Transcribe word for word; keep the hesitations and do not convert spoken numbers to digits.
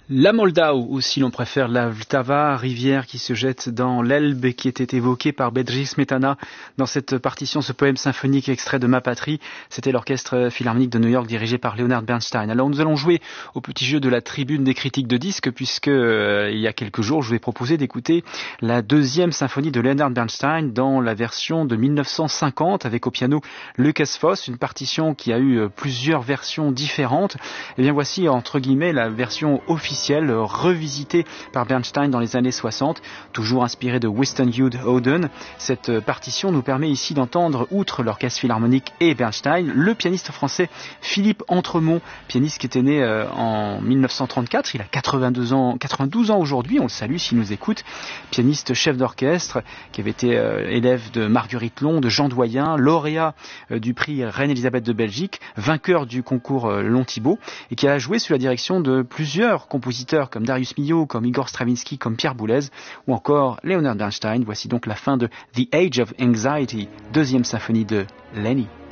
La Moldau, ou si l'on préfère la Vltava, rivière qui se jette dans l'Elbe, qui était évoquée par Bedřich Smetana dans cette partition, ce poème symphonique extrait de Ma Patrie. C'était l'orchestre philharmonique de New York dirigé par Leonard Bernstein. Alors nous allons jouer au petit jeu de la tribune des critiques de disques, puisque euh, il y a quelques jours je vous ai proposé d'écouter la deuxième symphonie de Leonard Bernstein dans la version de mille neuf cent cinquante avec au piano Lukas Foss, une partition qui a eu plusieurs versions différentes. Et bien voici entre guillemets la version officielle revisité par Bernstein dans les années soixante, toujours inspiré de Winston Hughes Oden. Cette partition nous permet ici d'entendre, outre l'orchestre philharmonique et Bernstein, le pianiste français Philippe Entremont, pianiste qui était né euh, en mille neuf cent trente-quatre, il a quatre-vingt-deux ans, quatre-vingt-douze ans aujourd'hui, on le salue s'il nous écoute, pianiste chef d'orchestre, qui avait été euh, élève de Marguerite Long, de Jean Doyen, lauréat euh, du prix Reine-Élisabeth de Belgique, vainqueur du concours euh, Long-Thibault, et qui a joué sous la direction de plusieurs compositeurs comme Darius Milhaud, comme Igor Stravinsky, comme Pierre Boulez ou encore Leonard Bernstein. Voici donc la fin de The Age of Anxiety, deuxième symphonie de Lenny.